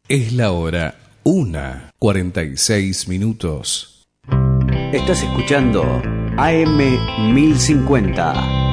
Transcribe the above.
Es la hora 1:46. Estás escuchando AM 1050.